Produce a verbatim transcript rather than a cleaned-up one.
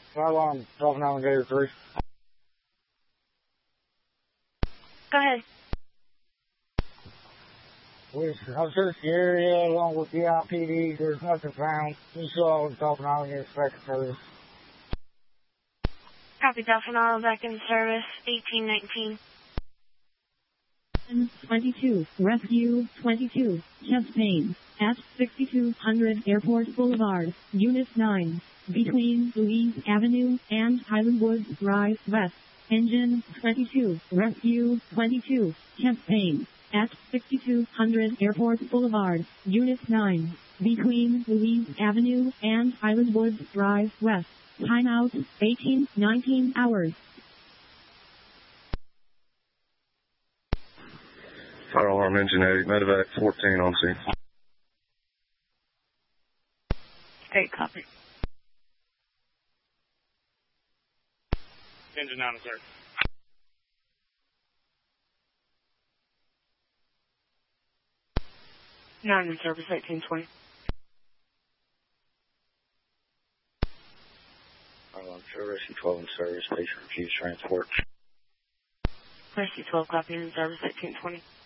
Fire alarm, Dolphin Island Gator three. Go ahead. We I searched the area along with the I P D. There's nothing found. We saw Dolphin Island Gator second service. Copy, Dolphin Island back in service, eighteen nineteen. twenty-two, Rescue twenty-two, chest pain, at sixty-two hundred Airport Boulevard, Unit nine, between Louise Avenue and Highland Woods Drive West. Engine twenty-two, Rescue twenty-two, chest pain, at sixty-two hundred Airport Boulevard, Unit nine, between Louise Avenue and Highland Woods Drive West. Timeout, eighteen nineteen hours. Fire alarm engine eight, medevac fourteen on scene. Eight, copy. Engine nine, sir. Nine in service, eighteen twenty. Fire alarm Rescue twelve in service, patient refused transport. Rescue twelve, copy in service, eighteen twenty.